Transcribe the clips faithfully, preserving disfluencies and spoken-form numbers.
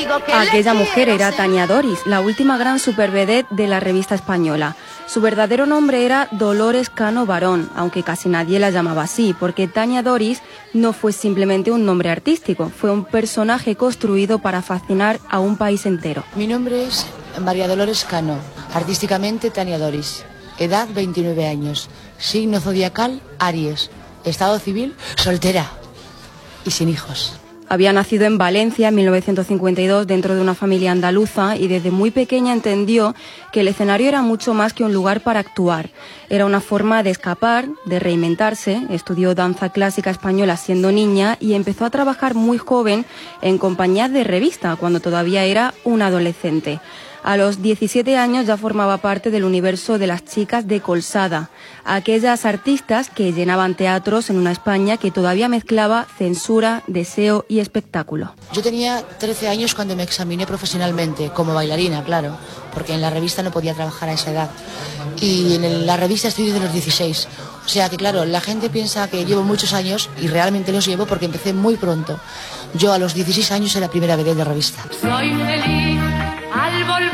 Aquella mujer era Tania Doris, la última gran supervedette de la revista española. Su verdadero nombre era Dolores Cano Barón, aunque casi nadie la llamaba así, porque Tania Doris no fue simplemente un nombre artístico, fue un personaje construido para fascinar a un país entero. Mi nombre es María Dolores Cano, artísticamente Tania Doris, edad veintinueve años, signo zodiacal Aries, estado civil soltera y sin hijos. Había nacido en Valencia en mil novecientos cincuenta y dos dentro de una familia andaluza y desde muy pequeña entendió que el escenario era mucho más que un lugar para actuar. Era una forma de escapar, de reinventarse. Estudió danza clásica española siendo niña y empezó a trabajar muy joven en compañías de revista cuando todavía era una adolescente. A los diecisiete años ya formaba parte del universo de las chicas de Colsada, aquellas artistas que llenaban teatros en una España que todavía mezclaba censura, deseo y espectáculo. Yo tenía trece años cuando me examiné profesionalmente, como bailarina, claro, porque en la revista no podía trabajar a esa edad. Y en la revista estoy desde los dieciséis. O sea que, claro, la gente piensa que llevo muchos años y realmente los llevo porque empecé muy pronto. Yo a los dieciséis años era la primera vedette de revista. Soy feliz al volver.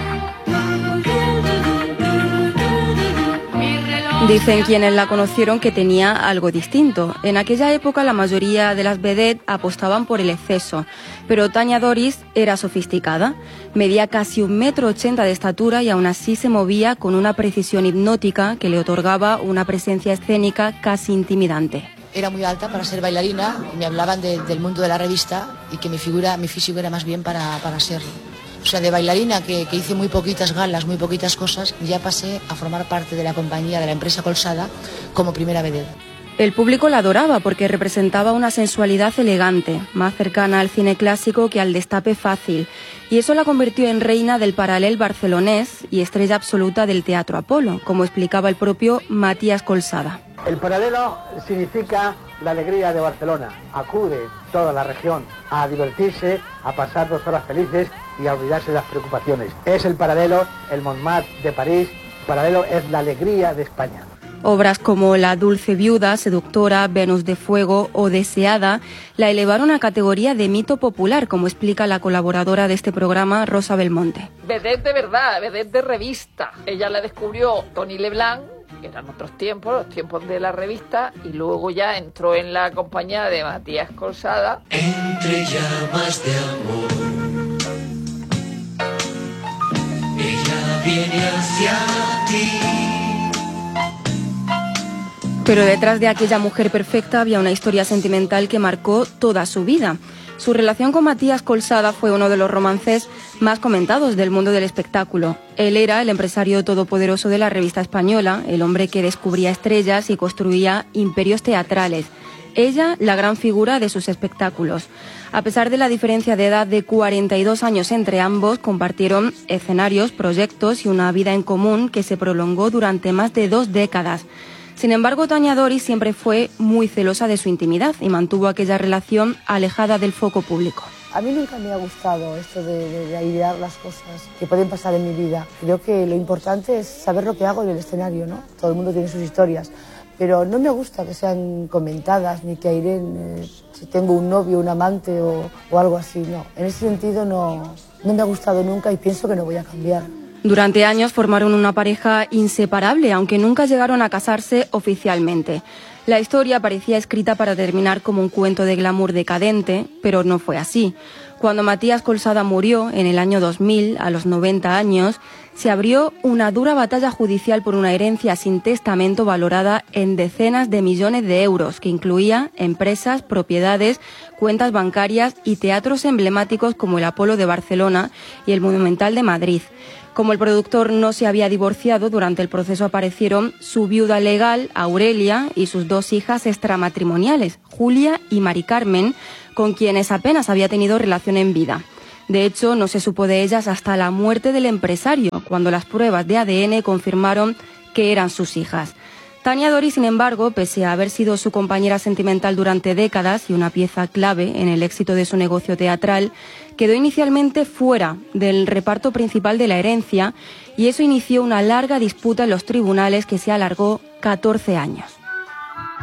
Dicen quienes la conocieron que tenía algo distinto. En aquella época la mayoría de las vedettes apostaban por el exceso, pero Tania Doris era sofisticada. Medía casi un metro ochenta de estatura y aún así se movía con una precisión hipnótica que le otorgaba una presencia escénica casi intimidante. Era muy alta para ser bailarina, me hablaban de, del mundo de la revista y que mi figura, mi físico era más bien para, para ser... O sea, de bailarina, que, que hice muy poquitas galas, muy poquitas cosas, ya pasé a formar parte de la compañía de la empresa Colsada como primera vedette. El público la adoraba porque representaba una sensualidad elegante, más cercana al cine clásico que al destape fácil, y eso la convirtió en reina del paralel barcelonés y estrella absoluta del Teatro Apolo, como explicaba el propio Matías Colsada. El paralelo significa la alegría de Barcelona. Acude toda la región a divertirse, a pasar dos horas felices y a olvidarse de las preocupaciones. Es el paralelo, el Montmartre de París. El paralelo es la alegría de España. Obras como La dulce viuda, Seductora, Venus de fuego o Deseada la elevaron a categoría de mito popular, como explica la colaboradora de este programa, Rosa Belmonte. Vedette de verdad, vedette de revista. Ella la descubrió Tony Leblanc, que eran otros tiempos, los tiempos de la revista, y luego ya entró en la compañía de Matías Colsada. Entre llamas de amor, ella viene hacia ti. Pero detrás de aquella mujer perfecta había una historia sentimental que marcó toda su vida. Su relación con Matías Colsada fue uno de los romances más comentados del mundo del espectáculo. Él era el empresario todopoderoso de la revista española, el hombre que descubría estrellas y construía imperios teatrales. Ella, la gran figura de sus espectáculos. A pesar de la diferencia de edad de cuarenta y dos años entre ambos, compartieron escenarios, proyectos y una vida en común que se prolongó durante más de dos décadas. Sin embargo, Tania Doris siempre fue muy celosa de su intimidad y mantuvo aquella relación alejada del foco público. A mí nunca me ha gustado esto de, de, de airear las cosas que pueden pasar en mi vida. Creo que lo importante es saber lo que hago en el escenario, ¿no? Todo el mundo tiene sus historias, pero no me gusta que sean comentadas ni que aireen eh, si tengo un novio, un amante o, o algo así, no. En ese sentido no, no me ha gustado nunca y pienso que no voy a cambiar. Durante años formaron una pareja inseparable, aunque nunca llegaron a casarse oficialmente. La historia parecía escrita para terminar como un cuento de glamour decadente, pero no fue así. Cuando Matías Colsada murió en el año dos mil, a los noventa años, se abrió una dura batalla judicial por una herencia sin testamento valorada en decenas de millones de euros, que incluía empresas, propiedades, cuentas bancarias y teatros emblemáticos como el Apolo de Barcelona y el Monumental de Madrid. Como el productor no se había divorciado, durante el proceso aparecieron su viuda legal, Aurelia, y sus dos hijas extramatrimoniales, Julia y Mari Carmen, con quienes apenas había tenido relación en vida. De hecho, no se supo de ellas hasta la muerte del empresario, cuando las pruebas de A D N confirmaron que eran sus hijas. Tania Doris, sin embargo, pese a haber sido su compañera sentimental durante décadas y una pieza clave en el éxito de su negocio teatral, quedó inicialmente fuera del reparto principal de la herencia y eso inició una larga disputa en los tribunales que se alargó catorce años.